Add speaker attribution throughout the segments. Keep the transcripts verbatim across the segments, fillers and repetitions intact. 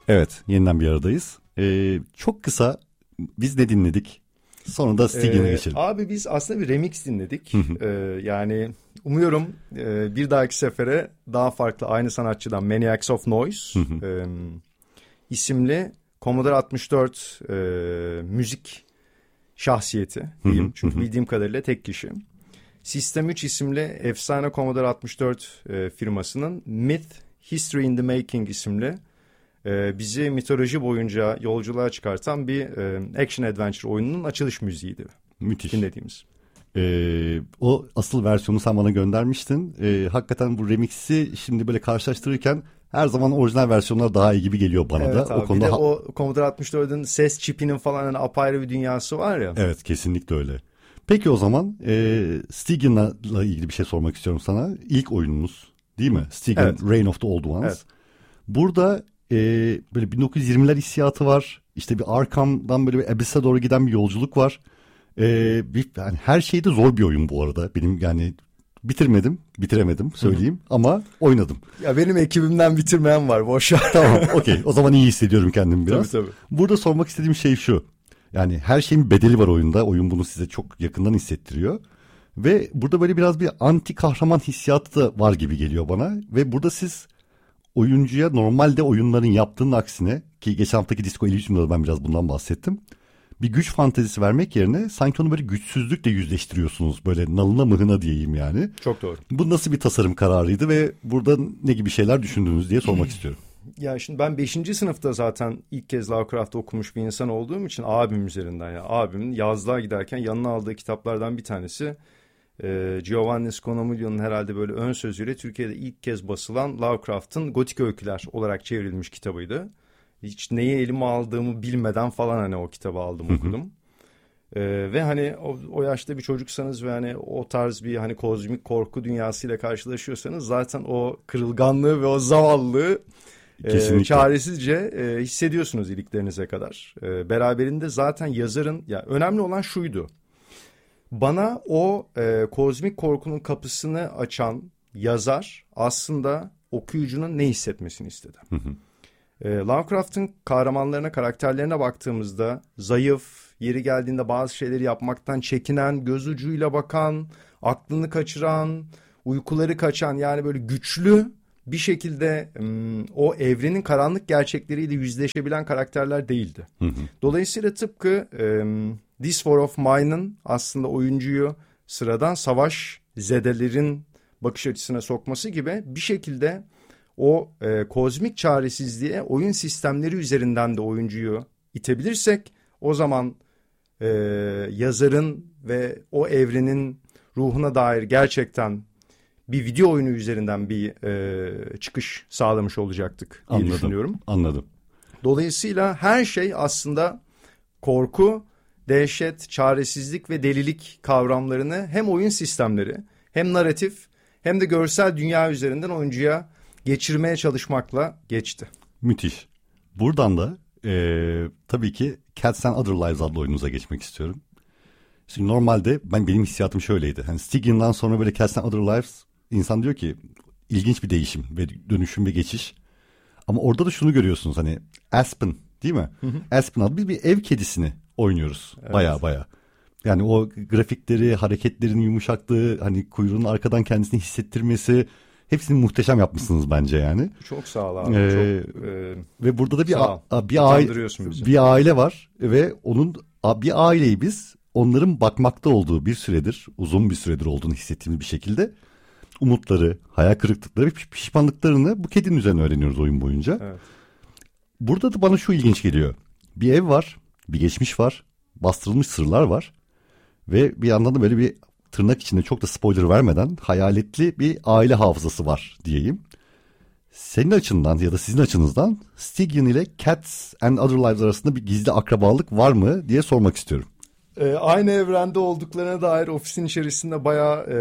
Speaker 1: Evet, yeniden bir aradayız. Ee, çok kısa biz ne dinledik? Sonra da Stygian'a ee, geçelim.
Speaker 2: Abi biz aslında bir remix dinledik. ee, yani umuyorum e, bir dahaki sefere daha farklı aynı sanatçıdan Maniacs of Noise e, isimli Commodore altmış dört e, müzik şahsiyeti diyeyim. Çünkü bildiğim kadarıyla tek kişi. System üç isimli efsane Commodore altmış dört e, firmasının Myth History in the Making isimli e, bizi mitoloji boyunca yolculuğa çıkartan bir e, action adventure oyununun açılış müziğiydi.
Speaker 1: Müthiş.
Speaker 2: Dinlediğimiz.
Speaker 1: Ee, o asıl versiyonu sen bana göndermiştin. Ee, hakikaten bu remix'i şimdi böyle karşılaştırırken her zaman orijinal versiyonlar daha iyi gibi geliyor bana
Speaker 2: evet
Speaker 1: da.
Speaker 2: Abi,
Speaker 1: o konuda
Speaker 2: bir de
Speaker 1: ha-
Speaker 2: o Commodore altmış dört'ün ses çipinin falan hani apayrı bir dünyası var ya.
Speaker 1: Evet, kesinlikle öyle. Peki o zaman e, Stygian'la ilgili bir şey sormak istiyorum sana. İlk oyununuz değil mi? Stygian, evet. Reign of the Old Ones. Evet. Burada e, böyle bin dokuz yüz yirmiler hissiyatı var. İşte bir Arkham'dan böyle bir Abyss'e doğru giden bir yolculuk var. E, bir, yani her şeyde zor bir oyun bu arada. Benim yani bitirmedim, bitiremedim söyleyeyim Hı-hı. ama oynadım.
Speaker 2: Ya benim ekibimden bitirmeyen var, boş ver.
Speaker 1: Tamam, okey. O zaman iyi hissediyorum kendimi biraz.
Speaker 2: Tabii tabii.
Speaker 1: Burada sormak istediğim şey şu. Yani her şeyin bedeli var oyunda. Oyun bunu size çok yakından hissettiriyor. Ve burada böyle biraz bir anti kahraman hissiyatı da var gibi geliyor bana. Ve burada siz oyuncuya normalde oyunların yaptığının aksine, ki geçen haftaki Disco Elysium'da ben biraz bundan bahsettim, bir güç fantezisi vermek yerine sanki onu böyle güçsüzlükle yüzleştiriyorsunuz. Böyle nalına mıhına diyeyim yani.
Speaker 2: Çok doğru.
Speaker 1: Bu nasıl bir tasarım kararıydı ve burada ne gibi şeyler düşündünüz diye sormak istiyorum.
Speaker 2: Ya şimdi ben beşinci sınıfta zaten ilk kez Lovecraft okumuş bir insan olduğum için abim üzerinden, ya abimin yazlığa giderken yanına aldığı kitaplardan bir tanesi e, Giovanni Scognamiglio'nun herhalde böyle ön sözüyle Türkiye'de ilk kez basılan Lovecraft'ın gotik öyküler olarak çevrilmiş kitabıydı. Hiç neyi elime aldığımı bilmeden falan hani o kitabı aldım okudum. Ee, ve hani o, o yaşta bir çocuksanız ve hani o tarz bir hani kozmik korku dünyasıyla karşılaşıyorsanız zaten o kırılganlığı ve o zavallılığı e, çaresizce e, hissediyorsunuz iliklerinize kadar. E, beraberinde zaten yazarın, ya önemli olan şuydu. Bana o e, kozmik korkunun kapısını açan yazar aslında okuyucunun ne hissetmesini istedi. Hı hı. E, Lovecraft'ın kahramanlarına, karakterlerine baktığımızda zayıf, yeri geldiğinde bazı şeyleri yapmaktan çekinen, göz ucuyla bakan, aklını kaçıran, uykuları kaçan, yani böyle güçlü bir şekilde um, o evrenin karanlık gerçekleriyle yüzleşebilen karakterler değildi. Hı hı. Dolayısıyla tıpkı um, This War of Mine'ın aslında oyuncuyu sıradan savaş zedelerin bakış açısına sokması gibi bir şekilde o e, kozmik çaresizliğe oyun sistemleri üzerinden de oyuncuyu itebilirsek o zaman e, yazarın ve o evrenin ruhuna dair gerçekten bir video oyunu üzerinden bir e, çıkış sağlamış olacaktık diye
Speaker 1: anladım,
Speaker 2: düşünüyorum.
Speaker 1: Anladım.
Speaker 2: Dolayısıyla her şey aslında korku, dehşet, çaresizlik ve delilik kavramlarını hem oyun sistemleri hem narratif hem de görsel dünya üzerinden oyuncuya geçirmeye çalışmakla geçti.
Speaker 1: Müthiş. Buradan da e, tabii ki Cats and Other Lives adlı oyununuza geçmek istiyorum. Şimdi normalde ben benim hissiyatım şöyleydi. Hani Stygian'dan sonra böyle Cats and Other Lives, insan diyor ki ilginç bir değişim ve dönüşüm ve geçiş. Ama orada da şunu görüyorsunuz, hani Aspen değil mi? Hı hı. Aspen adlı biz bir ev kedisini oynuyoruz. Evet. Baya baya. Yani o grafikleri, hareketlerin yumuşaklığı, hani kuyruğun arkadan kendisini hissettirmesi, hepsini muhteşem yapmışsınız bence yani.
Speaker 2: Çok sağ ol abi.
Speaker 1: Ee,
Speaker 2: Çok, e,
Speaker 1: ve burada da bir a, bir aile bir aile var ve onun bir aileyi biz onların bakmakta olduğu bir süredir, uzun bir süredir olduğunu hissettiğimiz bir şekilde umutları, hayal kırıklıkları, pişmanlıklarını bu kedinin üzerine öğreniyoruz oyun boyunca. Evet. Burada da bana şu ilginç geliyor. Bir ev var, bir geçmiş var, bastırılmış sırlar var ve bir yandan da böyle bir tırnak içinde çok da spoiler vermeden hayaletli bir aile hafızası var diyeyim. Senin açından ya da sizin açınızdan Stygian ile Cats and Other Lives arasında bir gizli akrabalık var mı diye sormak istiyorum.
Speaker 2: E, aynı evrende olduklarına dair ofisin içerisinde bayağı e,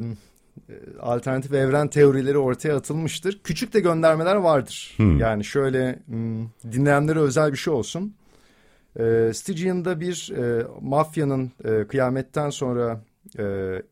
Speaker 2: alternatif evren teorileri ortaya atılmıştır. Küçük de göndermeler vardır. Hmm. Yani şöyle dinleyenlere özel bir şey olsun. E, Stygian'da bir e, mafyanın e, kıyametten sonra e,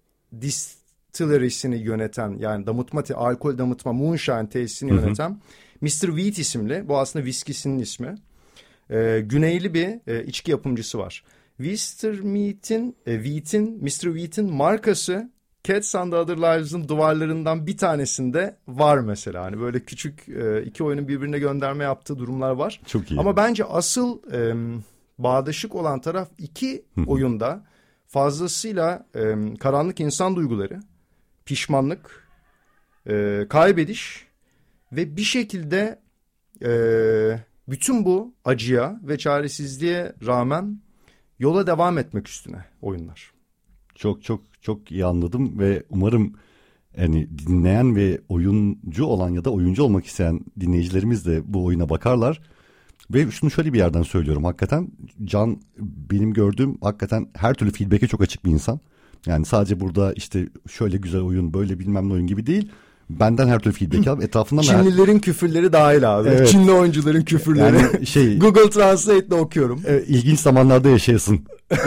Speaker 2: distillery'sini yöneten, yani damıtma, alkol damıtma moonshine tesisini hmm. yöneten mister Wheat isimli, bu aslında viskisinin ismi. Ee, güneyli bir e, içki yapımcısı var. mister Wheat'in, e, Wheat'in, mister Wheat'in markası Cats and Other Lives'ın duvarlarından bir tanesinde var mesela. Hani böyle küçük e, iki oyunun birbirine gönderme yaptığı durumlar var.
Speaker 1: Çok iyi.
Speaker 2: Ama bence asıl e, bağdaşık olan taraf iki oyunda fazlasıyla e, karanlık insan duyguları, pişmanlık, e, kaybediş ve bir şekilde e, bütün bu acıya ve çaresizliğe rağmen yola devam etmek üstüne oyunlar.
Speaker 1: Çok çok çok iyi anladım ve umarım yani dinleyen ve oyuncu olan ya da oyuncu olmak isteyen dinleyicilerimiz de bu oyuna bakarlar. Ve şunu şöyle bir yerden söylüyorum, hakikaten Can benim gördüğüm hakikaten her türlü feedback'e çok açık bir insan. Yani sadece burada işte şöyle güzel oyun, böyle bilmem ne oyun gibi değil. Benden her türlü feedback alıp etrafından...
Speaker 2: Çinlilerin her... küfürleri dahil abi. Evet. Çinli oyuncuların küfürleri. Yani şey, Google Translate'le okuyorum.
Speaker 1: E, ilginç zamanlarda yaşayasın.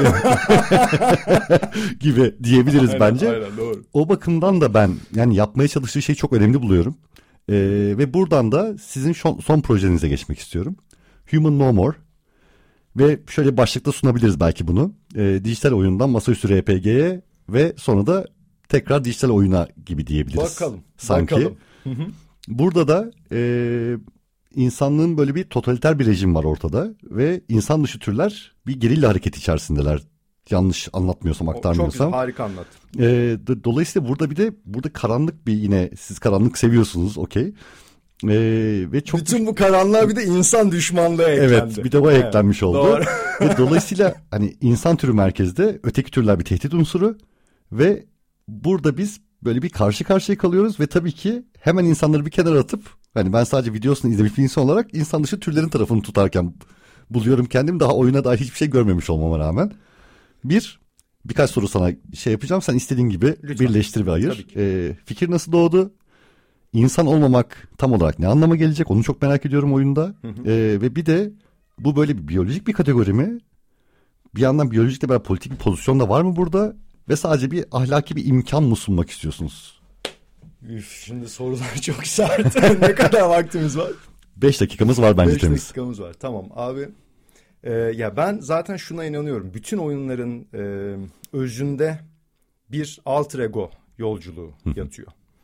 Speaker 1: gibi diyebiliriz aynen, bence.
Speaker 2: Aynen, doğru.
Speaker 1: O bakımdan da ben yani yapmaya çalıştığı şeyi çok önemli buluyorum. Ee, ve buradan da sizin son, son projenize geçmek istiyorum. Human No More. Ve şöyle başlıkta sunabiliriz belki bunu. Ee, dijital oyundan masaüstü R P G'ye ve sonra da tekrar dijital oyuna gibi diyebiliriz.
Speaker 2: Bakalım.
Speaker 1: Sanki.
Speaker 2: Bakalım.
Speaker 1: Burada da e, insanlığın böyle bir totaliter bir rejim var ortada ve insan dışı türler bir gerilla hareket içerisindeler. Yanlış anlatmıyorsam, aktarmıyorsam.
Speaker 2: Çok güzel, harika anlat.
Speaker 1: E, dolayısıyla burada bir de burada karanlık bir, yine siz karanlık seviyorsunuz, okey. Ee, ve çok
Speaker 2: bütün bu karanlığa bir de insan düşmanlığı eklendi.
Speaker 1: Evet, bir de bu evet, eklenmiş oldu.
Speaker 2: Doğru.
Speaker 1: Ve dolayısıyla hani insan türü merkezde, öteki türler bir tehdit unsuru ve burada biz böyle bir karşı karşıya kalıyoruz ve tabii ki hemen insanları bir kenara atıp hani ben sadece videosunu izlemiş bir insan olarak insan dışı türlerin tarafını tutarken buluyorum kendimi, daha oyuna dair hiçbir şey görmemiş olmama rağmen. Bir, birkaç soru sana şey yapacağım, sen istediğin gibi lütfen birleştir ve ayır. Ee, fikir nasıl doğdu? İnsan olmamak tam olarak ne anlama gelecek? Onu çok merak ediyorum oyunda. Hı hı. Ee, ve bir de bu böyle bir biyolojik bir kategori mi? Bir yandan biyolojik de böyle politik bir pozisyon da var mı burada? Ve sadece bir ahlaki bir imkan mı sunmak istiyorsunuz?
Speaker 2: Üf, şimdi sorular çok sert. Ne kadar vaktimiz var?
Speaker 1: Beş dakikamız var bence
Speaker 2: Beş
Speaker 1: temiz.
Speaker 2: Beş dakikamız var. Tamam abi. Ee, ya ben zaten şuna inanıyorum. Bütün oyunların e, özünde bir alter ego yolculuğu yatıyor.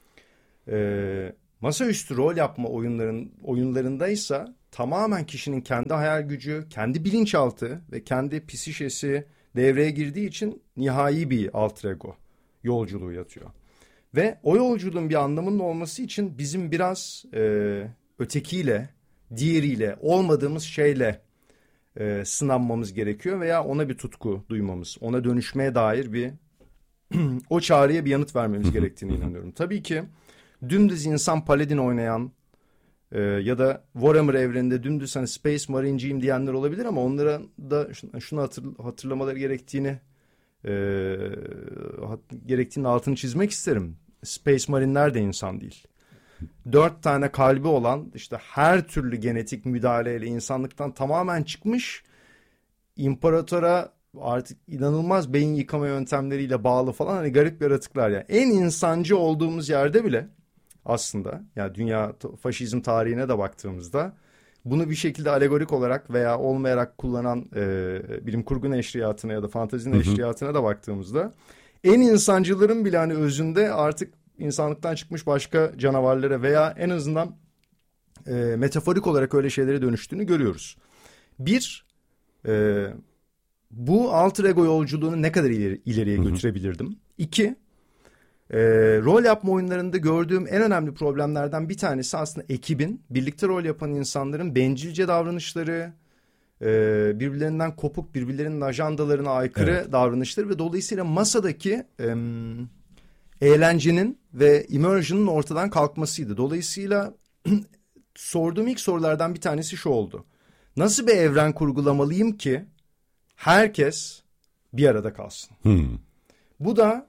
Speaker 2: E, masaüstü rol yapma oyunların oyunlarındaysa tamamen kişinin kendi hayal gücü, kendi bilinçaltı ve kendi psişesi devreye girdiği için nihai bir alter ego yolculuğu yatıyor. Ve o yolculuğun bir anlamının olması için bizim biraz e, ötekiyle, diğeriyle, olmadığımız şeyle e, sınanmamız gerekiyor veya ona bir tutku duymamız, ona dönüşmeye dair bir o çağrıya bir yanıt vermemiz gerektiğine inanıyorum. Tabii ki dümdüz insan paladin oynayan e, ya da Warhammer evreninde dümdüz hani Space Marine'ciyim diyenler olabilir ama onlara da şunu hatır, hatırlamaları gerektiğini e, gerektiğinin altını çizmek isterim. Space Marine'ler de insan değil. Dört tane kalbi olan, işte her türlü genetik müdahaleyle insanlıktan tamamen çıkmış, imparatora artık inanılmaz beyin yıkama yöntemleriyle bağlı falan hani garip yaratıklar yani. En insancı olduğumuz yerde bile aslında yani dünya faşizm tarihine de baktığımızda bunu bir şekilde alegorik olarak veya olmayarak kullanan e, bilim kurgu neşriyatına ya da fantezi neşriyatına da baktığımızda en insancıların bile hani özünde artık insanlıktan çıkmış başka canavarlara veya en azından e, metaforik olarak öyle şeylere dönüştüğünü görüyoruz. Bir, e, bu alter ego yolculuğunu ne kadar ileri, ileriye götürebilirdim? İki, e, rol yapma oyunlarında gördüğüm en önemli problemlerden bir tanesi aslında ekibin, birlikte rol yapan insanların bencilce davranışları, e, birbirlerinden kopuk, birbirlerinin ajandalarına aykırı evet. davranışları ve dolayısıyla masadaki e, eğlencenin ve immersion'ın ortadan kalkmasıydı. Dolayısıyla sorduğum ilk sorulardan bir tanesi şu oldu. Nasıl bir evren kurgulamalıyım ki herkes bir arada kalsın? Hmm. Bu da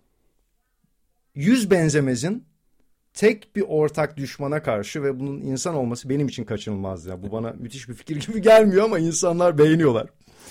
Speaker 2: yüz benzemezin tek bir ortak düşmana karşı ve bunun insan olması benim için kaçınılmaz. Ya. Bu bana müthiş bir fikir gibi gelmiyor ama insanlar beğeniyorlar.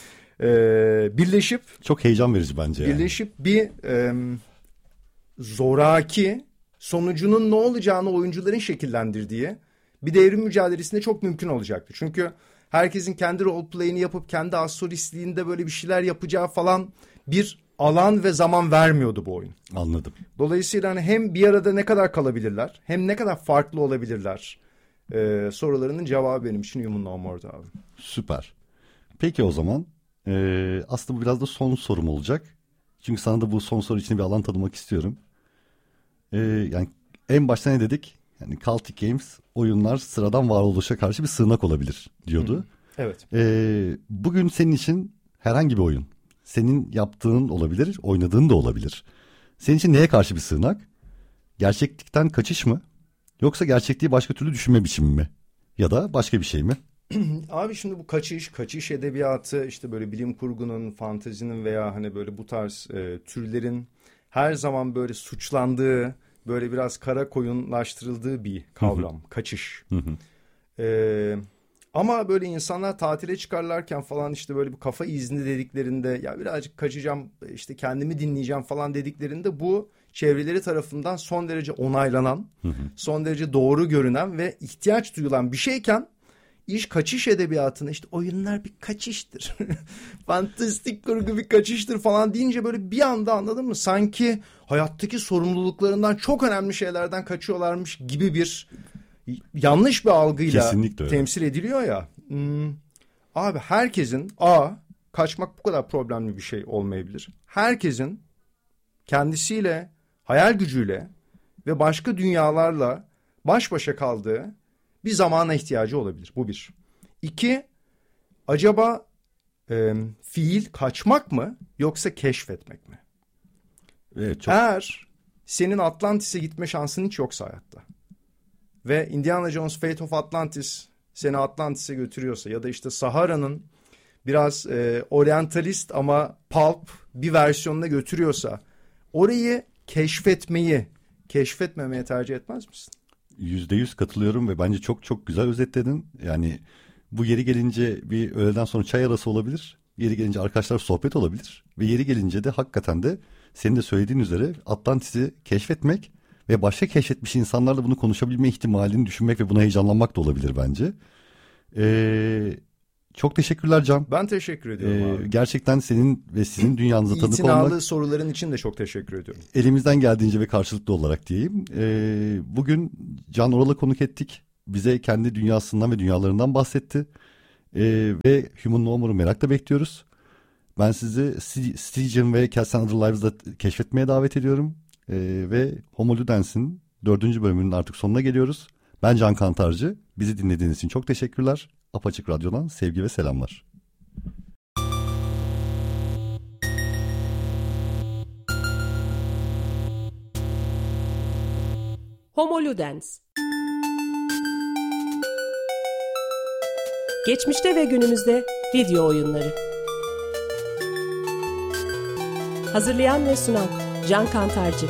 Speaker 2: Ee, birleşip...
Speaker 1: Çok heyecan verici bence.
Speaker 2: Birleşip yani. bir e, zoraki sonucunun ne olacağını oyuncuların şekillendirdiği bir de evrim mücadelesinde çok mümkün olacaktı. Çünkü herkesin kendi roleplay'ini yapıp kendi astrolistliğinde böyle bir şeyler yapacağı falan bir alan ve zaman vermiyordu bu oyun.
Speaker 1: Anladım.
Speaker 2: Dolayısıyla hani hem bir arada ne kadar kalabilirler hem ne kadar farklı olabilirler ee, sorularının cevabı benim için Human No More'da abi.
Speaker 1: Süper. Peki o zaman ee, aslında bu biraz da son sorum olacak. Çünkü sana da bu son soru için bir alan tanımak istiyorum. Ee, yani en başta ne dedik? Yani Celtic Games oyunlar sıradan varoluşa karşı bir sığınak olabilir diyordu.
Speaker 2: Hı. Evet.
Speaker 1: Ee, bugün senin için herhangi bir oyun, senin yaptığın olabilir, oynadığın da olabilir. Senin için neye karşı bir sığınak? Gerçeklikten kaçış mı? Yoksa gerçekliği başka türlü düşünme biçimi mi? Ya da başka bir şey mi?
Speaker 2: Abi şimdi bu kaçış, kaçış edebiyatı işte böyle bilim kurgunun, fantezinin veya hani böyle bu tarz e, türlerin her zaman böyle suçlandığı, böyle biraz kara koyunlaştırıldığı bir kavram. Kaçış. Ee, ama böyle insanlar tatile çıkarlarken falan işte böyle bir kafa izni dediklerinde ya birazcık kaçacağım işte kendimi dinleyeceğim falan dediklerinde bu çevreleri tarafından son derece onaylanan, son derece doğru görünen ve ihtiyaç duyulan bir şeyken iş kaçış edebiyatına işte oyunlar bir kaçıştır. Fantastik kurgu bir kaçıştır falan deyince böyle bir anda anladın mı? Sanki hayattaki sorumluluklarından çok önemli şeylerden kaçıyorlarmış gibi bir yanlış bir algıyla temsil ediliyor ya. Hmm. Abi herkesin a kaçmak bu kadar problemli bir şey olmayabilir. Herkesin kendisiyle, hayal gücüyle ve başka dünyalarla baş başa kaldığı bir zamana ihtiyacı olabilir. Bu bir. İki, acaba e, fiil kaçmak mı yoksa keşfetmek mi?
Speaker 1: Evet, çok...
Speaker 2: Eğer senin Atlantis'e gitme şansın hiç yoksa hayatta ve Indiana Jones Fate of Atlantis seni Atlantis'e götürüyorsa ya da işte Sahara'nın biraz e, oryantalist ama pulp bir versiyonuna götürüyorsa orayı keşfetmeyi keşfetmemeye tercih etmez misin?
Speaker 1: Yüzde yüz katılıyorum ve bence çok çok güzel özetledin. Yani bu yeri gelince bir öğleden sonra çay arası olabilir. Yeri gelince arkadaşlar sohbet olabilir. Ve yeri gelince de hakikaten de senin de söylediğin üzere Atlantis'i keşfetmek ve başka keşfetmiş insanlarla bunu konuşabilme ihtimalini düşünmek ve buna heyecanlanmak da olabilir bence. Ee, çok teşekkürler Can.
Speaker 2: Ben teşekkür ediyorum
Speaker 1: ee,
Speaker 2: abi.
Speaker 1: Gerçekten senin ve sizin dünyanıza tanık olmak.
Speaker 2: İtinalı soruların için de çok teşekkür ediyorum.
Speaker 1: Elimizden geldiğince ve karşılıklı olarak diyeyim. Ee, bugün Can Oral'ı konuk ettik. Bize kendi dünyasından ve dünyalarından bahsetti. Ee, ve Human No More'u merakla bekliyoruz. Ben sizi Stygian ve Cats and Other Lives'da keşfetmeye davet ediyorum. Ee, ve Homo Ludens'in dördüncü bölümünün artık sonuna geliyoruz. Ben Can Kantarcı. Bizi dinlediğiniz için çok teşekkürler. Apaçık Radyo'dan sevgi ve selamlar.
Speaker 3: Homo Ludens. Geçmişte ve günümüzde video oyunları. Hazırlayan ve sunan Can Kantarcı.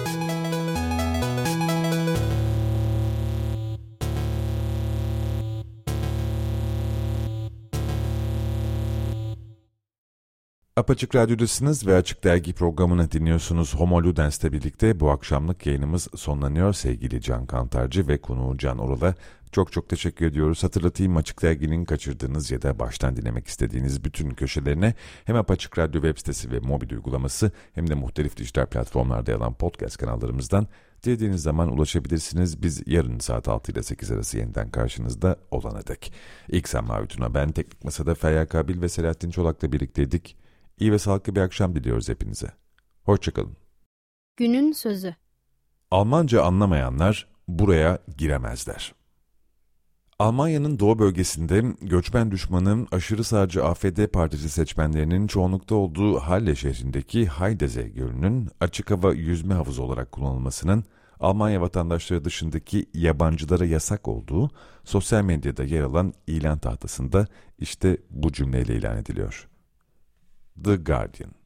Speaker 4: Apaçık Radyo'dasınız ve Açık Dergi programını dinliyorsunuz. Homo Ludens'le birlikte bu akşamlık yayınımız sonlanıyor. Sevgili Can Kantarcı ve konuğu Can Oral'a çok çok teşekkür ediyoruz. Hatırlatayım, Açık Dergi'nin kaçırdığınız ya da baştan dinlemek istediğiniz bütün köşelerine hem Apaçık Radyo web sitesi ve mobil uygulaması hem de muhtelif dijital platformlarda yer alan podcast kanallarımızdan dilediğiniz zaman ulaşabilirsiniz. Biz yarın saat altı ile sekiz arası yeniden karşınızda olana dek. İhsan Mavi Tuna ben, Teknik Masa'da Feryal Kabil ve Selahattin Çolak'la birlikteydik. İyi ve sağlıklı bir akşam diliyoruz hepinize. Hoşçakalın.
Speaker 5: Günün sözü.
Speaker 4: Almanca anlamayanlar buraya giremezler. Almanya'nın doğu bölgesinde göçmen düşmanı aşırı sağcı A F D partisi seçmenlerinin çoğunlukta olduğu Halle şehrindeki Heidesee Gölü'nün açık hava yüzme havuzu olarak kullanılmasının Almanya vatandaşları dışındaki yabancılara yasak olduğu sosyal medyada yer alan ilan tahtasında işte bu cümleyle ilan ediliyor. The Guardian.